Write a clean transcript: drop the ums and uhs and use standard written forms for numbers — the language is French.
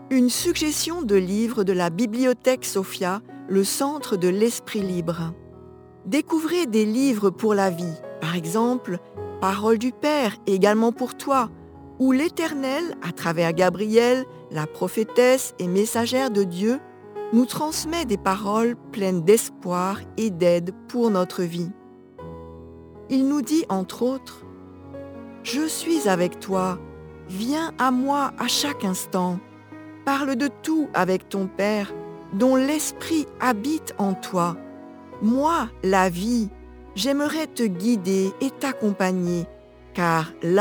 Une suggestion de livre de la Bibliothèque Sophia, le centre de l'esprit libre. Découvrez des livres pour la vie, par exemple Parole du Père, également pour toi, où l'Éternel, à travers Gabriel, la prophétesse et messagère de Dieu, nous transmet des paroles pleines d'espoir et d'aide pour notre vie. Il nous dit entre autres « Je suis avec toi, viens à moi à chaque instant, parle de tout avec ton Père, dont l'Esprit habite en toi. Moi, la vie, j'aimerais te guider et t'accompagner, car là,